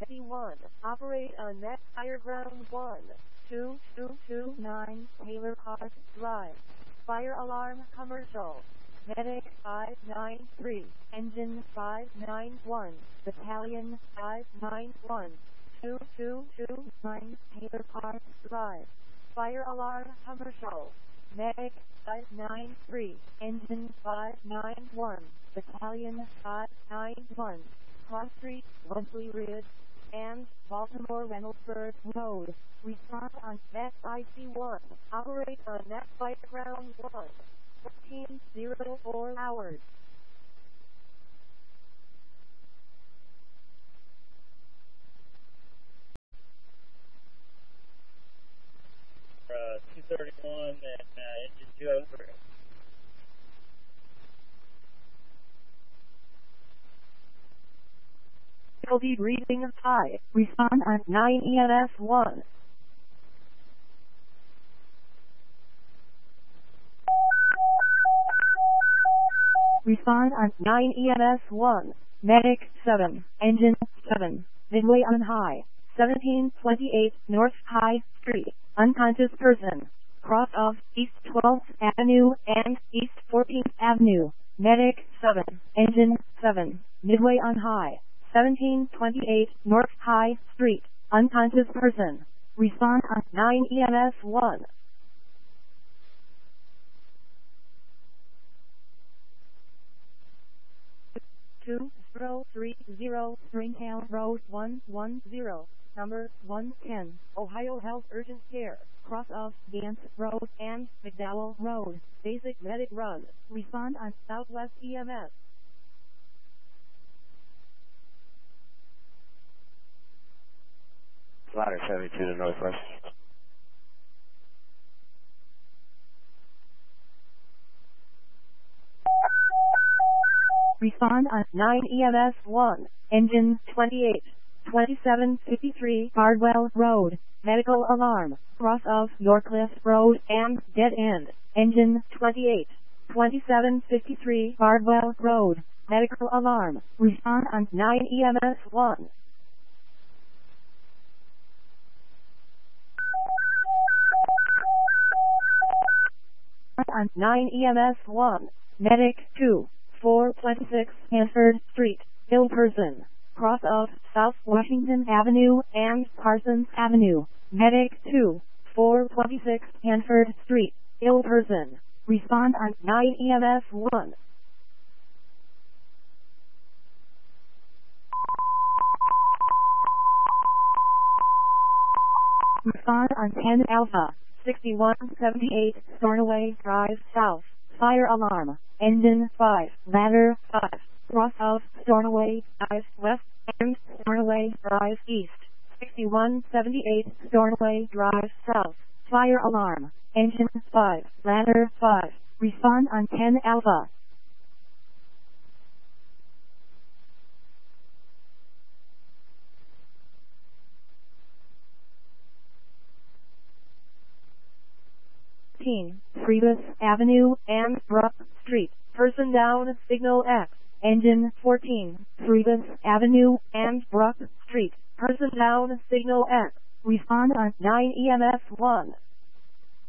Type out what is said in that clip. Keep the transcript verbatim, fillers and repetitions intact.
one. Operate on net fire ground one. two two two nine Taylor Park Drive. Fire alarm commercial. Medic five nine three. Engine five nine one. Battalion five nine one. two two two nine Taylor Park Drive. Fire alarm commercial. Medic five nine three. Engine five nine one. Battalion five nine one. Cross Street, Woodley Ridge, and Baltimore Reynoldsburg Road. Respond on net I C one. Operate on net fire ground one. fourteen oh four hours. Uh, two thirty-one and uh, engine two over. Difficulty reading high. Respond on nine E M S one. Respond on nine E M S one. Medic seven. Engine seven. Midway on high. seventeen twenty-eight North High Street. Unconscious person. Cross of East twelfth Avenue and East fourteenth Avenue. Medic seven. Engine seven. Midway on high. seventeen twenty-eight North High Street. Unconscious person. Respond on nine E M S one. two zero three zero Springtail Road one one zero. Number one ten. Ohio Health Urgent Care. Cross of Gantz Road and McDowell Road. Basic medic run. Respond on Southwest E M S. Ladder seventy-two to Northwest. Respond on nine E M S one. Engine twenty-eight. twenty-seven fifty-three Bardwell Road. Medical alarm. Cross of Norcliffe Road and dead end. Engine twenty-eight. twenty-seven fifty-three Bardwell Road. Medical alarm. Respond on nine E M S one. On nine E M S one. Medic two. four twenty-six Hanford Street. Ill person. Cross of South Washington Avenue and Parsons Avenue. Medic two. four twenty-six Hanford Street. Ill person. Respond on nine E M S one. Respond on ten Alpha. sixty-one seventy-eight Stornoway Drive South. Fire alarm. Engine five. Ladder five. Cross of Stornoway Drive West and Stornoway Drive East. sixty-one seventy-eight Stornoway Drive South. Fire alarm. Engine five. Ladder five. Respond on ten Alpha. Freebus Avenue and Brook Street. Person down, signal X. Engine fourteen. Freebus Avenue and Brook Street. Person down, signal X. Respond on nine E M S one.